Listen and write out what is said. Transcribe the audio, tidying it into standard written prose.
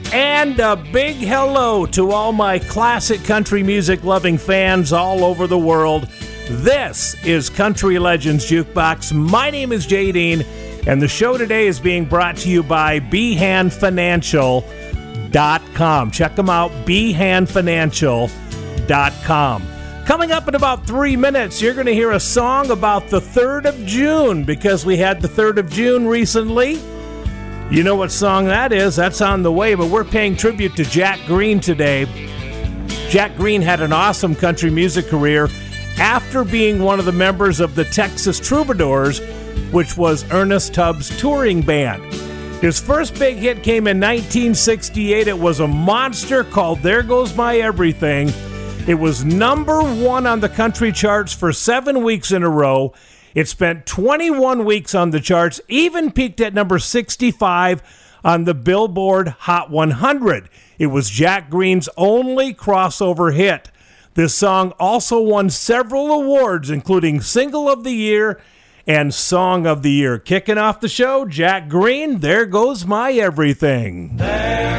And a big hello to all my classic country music loving fans all over the world. This is Country Legends Jukebox. My name is Jay Dean, and the show today is being brought to you by BehanFinancial.com. Check them out, BehanFinancial.com. Coming up in about 3 minutes, you're going to hear a song about the 3rd of June, because we had the 3rd of June recently. You know what song that is. That's on the way, but we're paying tribute to Jack Green today. Jack Green had an awesome country music career after being one of the members of the Texas Troubadours, which was Ernest Tubbs' touring band. His first big hit came in 1968. It was a monster called There Goes My Everything. It was number 1 on the country charts for 7 weeks in a row. It spent 21 weeks on the charts, even peaked at number 65 on the Billboard Hot 100. It was Jack Green's only crossover hit. This song also won several awards, including Single of the Year and Song of the Year. Kicking off the show, Jack Green, There Goes My Everything. There